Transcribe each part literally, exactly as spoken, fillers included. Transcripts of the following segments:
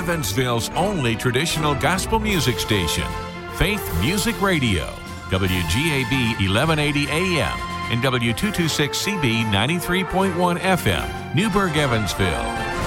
Evansville's only traditional gospel music station, Faith Music Radio, W G A B eleven eighty A M and W two twenty-six C B ninety-three point one F M, Newburgh, Evansville.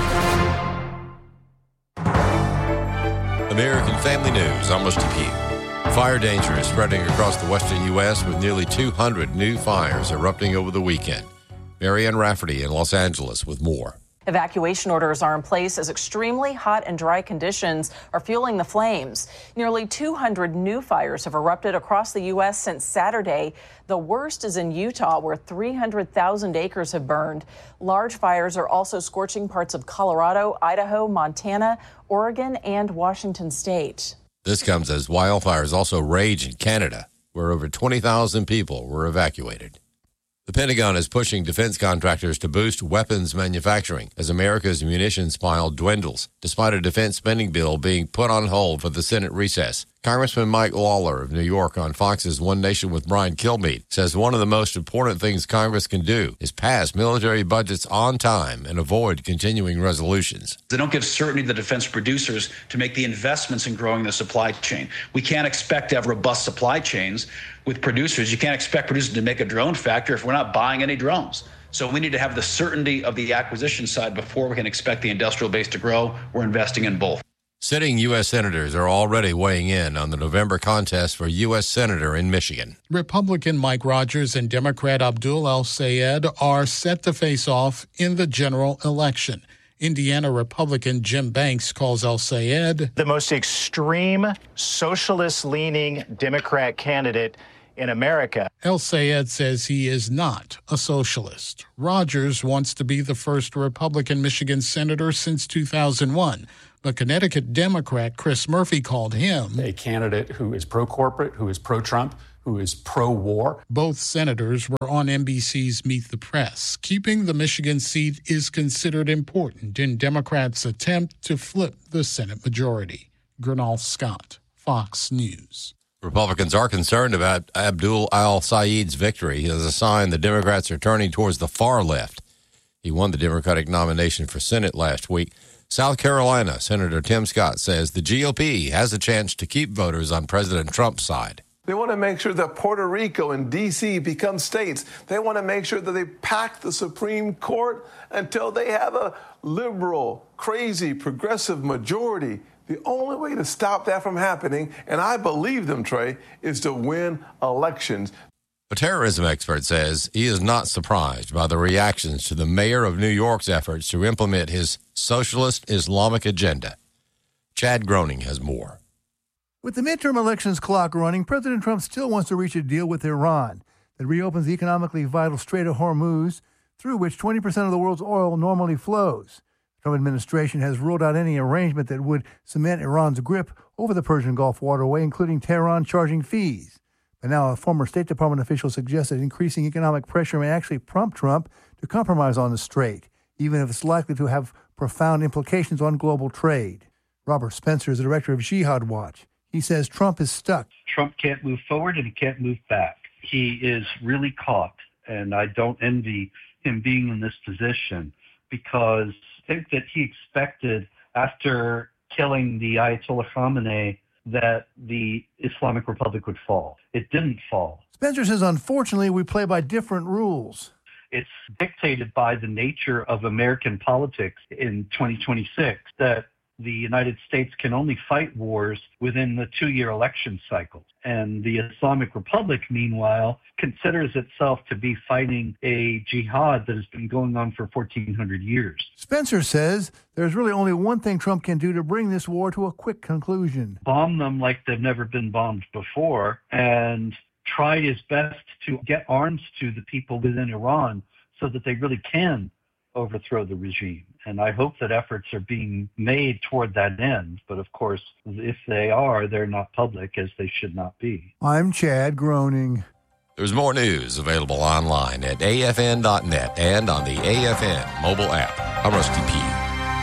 American Family News, I'm Rusty Pugh. Fire danger is spreading across the western U S with nearly two hundred new fires erupting over the weekend. Marianne Rafferty in Los Angeles with more. Evacuation orders are in place as extremely hot and dry conditions are fueling the flames. Nearly two hundred new fires have erupted across the U S since Saturday. The worst is in Utah, where three hundred thousand acres have burned. Large fires are also scorching parts of Colorado, Idaho, Montana, Oregon, and Washington state. This comes as wildfires also rage in Canada, where over twenty thousand people were evacuated. The Pentagon is pushing defense contractors to boost weapons manufacturing as America's munitions pile dwindles, despite a defense spending bill being put on hold for the Senate recess. Congressman Mike Lawler of New York on Fox's One Nation with Brian Kilmeade says one of the most important things Congress can do is pass military budgets on time and avoid continuing resolutions. They don't give certainty to the defense producers to make the investments in growing the supply chain. We can't expect to have robust supply chains with producers. You can't expect producers to make a drone factory if we're not buying any drones. So we need to have the certainty of the acquisition side before we can expect the industrial base to grow. We're investing in both. Sitting U S senators are already weighing in on the November contest for U S senator in Michigan. Republican Mike Rogers and Democrat Abdul El-Sayed are set to face off in the general election. Indiana Republican Jim Banks calls El-Sayed the most extreme, socialist-leaning Democrat candidate in America. El-Sayed says he is not a socialist. Rogers wants to be the first Republican Michigan senator since two thousand one. But Connecticut Democrat Chris Murphy called him a candidate who is pro-corporate, who is pro-Trump, who is pro-war. Both senators were on N B C's Meet the Press. Keeping the Michigan seat is considered important in Democrats' attempt to flip the Senate majority. Gernal Scott, Fox News. Republicans are concerned about Abdul El-Sayed's victory as a sign the Democrats are turning towards the far left. He won the Democratic nomination for Senate last week. South Carolina Senator Tim Scott says the G O P has a chance to keep voters on President Trump's side. They want to make sure that Puerto Rico and D C become states. They want to make sure that they pack the Supreme Court until they have a liberal, crazy, progressive majority. The only way to stop that from happening, and I believe them, Trey, is to win elections. A terrorism expert says he is not surprised by the reactions to the mayor of New York's efforts to implement his socialist Islamic agenda. Chad Groening has more. With the midterm elections clock running, President Trump still wants to reach a deal with Iran that reopens the economically vital Strait of Hormuz, through which twenty percent of the world's oil normally flows. The Trump administration has ruled out any arrangement that would cement Iran's grip over the Persian Gulf waterway, including Tehran charging fees. But now a former State Department official suggests that increasing economic pressure may actually prompt Trump to compromise on the strait, even if it's likely to have profound implications on global trade. Robert Spencer is the director of Jihad Watch. He says Trump is stuck. Trump can't move forward and he can't move back. He is really caught, and I don't envy him being in this position, because I think that he expected, after killing the Ayatollah Khamenei, that the Islamic Republic would fall. It didn't fall. Spencer says, unfortunately, we play by different rules. It's dictated by the nature of American politics in twenty twenty-six that the United States can only fight wars within the two-year election cycle. And the Islamic Republic, meanwhile, considers itself to be fighting a jihad that has been going on for fourteen hundred years. Spencer says there's really only one thing Trump can do to bring this war to a quick conclusion. Bomb them like they've never been bombed before, and try his best to get arms to the people within Iran so that they really can overthrow the regime. And I hope that efforts are being made toward that end. But of course, if they are, they're not public, as they should not be. I'm Chad Groening. There's more news available online at A F N dot net and on the A F N mobile app. I'm Rusty Pugh.